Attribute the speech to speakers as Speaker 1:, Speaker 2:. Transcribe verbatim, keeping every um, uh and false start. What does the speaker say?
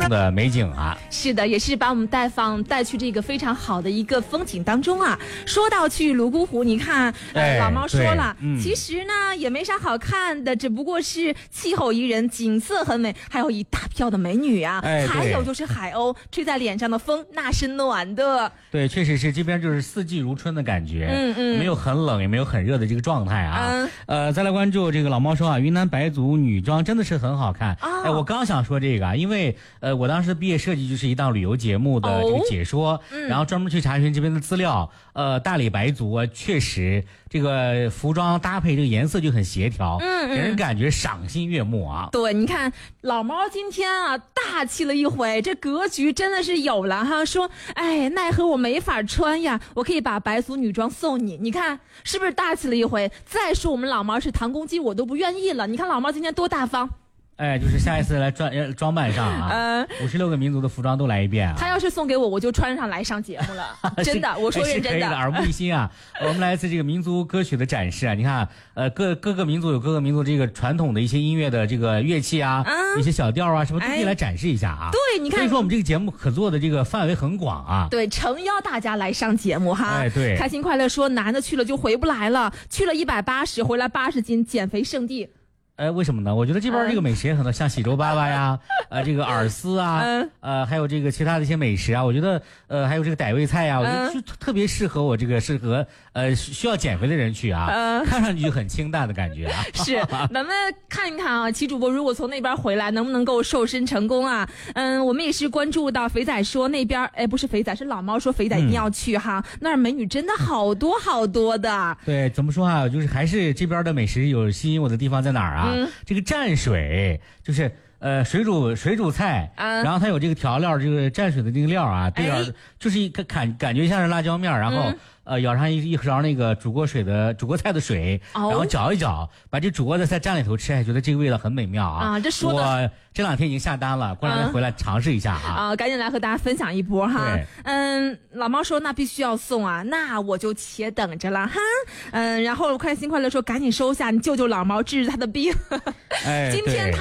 Speaker 1: 的美景啊。
Speaker 2: 是的，也是把我们带放带去这个非常好的一个风景当中啊。说到去泸沽湖，你看，呃，
Speaker 1: 哎、
Speaker 2: 老猫说了、
Speaker 1: 嗯，
Speaker 2: 其实呢也没啥好看的，只不过是气候宜人，景色很美，还有一大票的美女啊，
Speaker 1: 哎、
Speaker 2: 还有就是海鸥吹在脸上的风，那是暖的。
Speaker 1: 对，确实是这边就是四季如春的感觉，
Speaker 2: 嗯嗯，
Speaker 1: 没有很冷也没有很热的这个状态啊。
Speaker 2: 嗯、
Speaker 1: 呃，再来关注这个老猫说啊，云南白族女装真的是很好看。
Speaker 2: 哦、
Speaker 1: 哎，我刚想说这个啊，因为呃，我当时毕业设计就是一档旅游节目的这个解说，
Speaker 2: 哦嗯、
Speaker 1: 然后专门去查询这边的资料。呃，大理白族啊，确实这个服装搭配这个颜色就很协调，
Speaker 2: 嗯嗯，
Speaker 1: 给人感觉赏心悦目啊。
Speaker 2: 对，你看老猫今天啊大气了一回，这格局真的是有了哈。说，哎，奈何我没法穿呀，我可以把白族女装送你，你看是不是大气了一回？再说我们老猫是唐公鸡，我都不愿意了。你看老猫今天多大方。
Speaker 1: 哎，就是下一次来装装扮上啊，
Speaker 2: 嗯，
Speaker 1: 五十六个民族的服装都来一遍啊。
Speaker 2: 他要是送给我，我就穿上来上节目了，真的，我说认真的。
Speaker 1: 的，耳目一新啊。我们来一次这个民族歌曲的展示啊，你看，呃，各各个民族有各个民族这个传统的一些音乐的这个乐器啊，嗯、一些小调啊，什么都可以来展示一下啊。
Speaker 2: 哎、对，你看，
Speaker 1: 所以说我们这个节目可做的这个范围很广啊。
Speaker 2: 对，诚邀大家来上节目哈。
Speaker 1: 哎，对，
Speaker 2: 开心快乐说，男的去了就回不来了，去了一百八十，回来八十斤，减肥圣地。
Speaker 1: 哎，为什么呢？我觉得这边这个美食也很多，像喜洲粑粑呀，呃，这个饵丝啊，
Speaker 2: 嗯、
Speaker 1: 呃，还有这个其他的一些美食啊，我觉得，呃，还有这个傣味菜呀、啊，我觉得就特别适合我这个适合呃需要减肥的人去啊，
Speaker 2: 嗯、
Speaker 1: 看上去就很清淡的感觉啊。
Speaker 2: 是，咱们看一看啊，齐主播如果从那边回来，能不能够瘦身成功啊？嗯，我们也是关注到肥仔说那边，哎，不是肥仔，是老猫说肥仔一定要去哈，嗯、那儿美女真的好多好多的。
Speaker 1: 对，怎么说啊？就是还是这边的美食有吸引我的地方在哪儿啊？嗯、这个蘸水就是呃水煮水煮菜，嗯、然后它有这个调料，这个蘸水的这个料啊，对啊，哎、就是一个感感觉像是辣椒面，然后。嗯呃，舀上一一勺那个煮过水的煮过菜的水，哦、然后搅一搅，把这煮过的菜蘸里头吃，还觉得这个味道很美妙啊！
Speaker 2: 啊，这说的
Speaker 1: 我这两天已经下单了，过两天回来尝试一下啊！
Speaker 2: 啊，赶紧来和大家分享一波哈！嗯，老猫说那必须要送啊，那我就且等着了哈！嗯，然后开心快乐说赶紧收下，你救救老猫，治治他的病。
Speaker 1: 哎，
Speaker 2: 今天他。